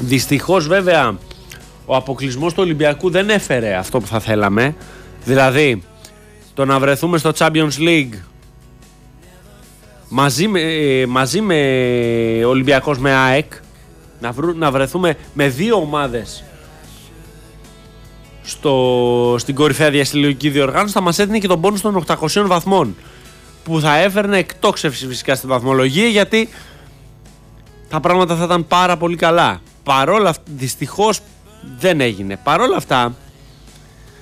Δυστυχώς βέβαια ο αποκλεισμός του Ολυμπιακού δεν έφερε αυτό που θα θέλαμε. Δηλαδή το να βρεθούμε στο Champions League μαζί με Ολυμπιακός με ΑΕΚ, να βρεθούμε με δύο ομάδες στην κορυφαία διασυλλογική διοργάνωση, θα μας έδινε και τον πόνους των 800 βαθμών, που θα έφερνε εκτόξευση φυσικά στη βαθμολογία, γιατί τα πράγματα θα ήταν πάρα πολύ καλά. Παρόλα αυτά, δυστυχώς δεν έγινε. Παρόλα αυτά,